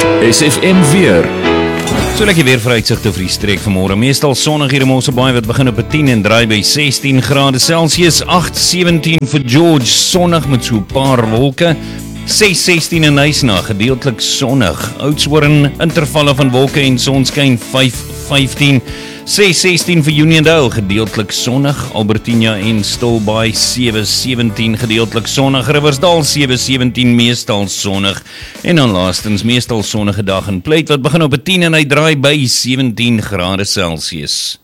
SFM weer. So lekker weer vooruitsigte vir die streek vanmôre. Meestal sonnig hier in Mosselbaai wat begin op 10 en draai by 16 grade Celsius, 8-17 vir George, sonnig met so 'n paar wolke. 6-16 in Nysna, gedeeltelik sonnig. Oudtshoorn, intervalle van wolke en sonskyn, 5-15. 6-16 vir Uniondale, gedeeltelik sonnig. Albertina en Stilbaai, 7-17, gedeeltelik sonnig. Riversdal, 7-17, meestal sonnig. En dan laastens, meestal sonnige dag in Pleit wat begin op 10 en hy draai by 17 grade Celsius.